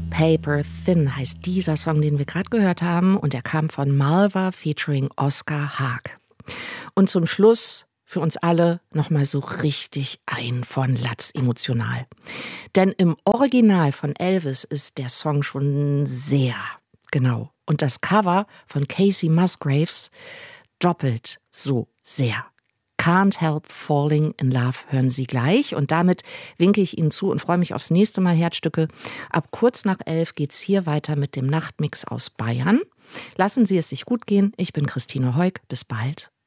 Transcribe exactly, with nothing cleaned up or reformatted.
Paper Thin heißt dieser Song, den wir gerade gehört haben. Und er kam von Malva featuring Oscar Haag. Und zum Schluss für uns alle nochmal so richtig ein von Latz emotional. Denn im Original von Elvis ist der Song schon sehr genau. Und das Cover von Casey Musgraves doppelt so sehr. Can't Help Falling in Love hören Sie gleich. Und damit winke ich Ihnen zu und freue mich aufs nächste Mal, Herzstücke. Ab kurz nach elf geht's hier weiter mit dem Nachtmix aus Bayern. Lassen Sie es sich gut gehen. Ich bin Christine Heuk. Bis bald.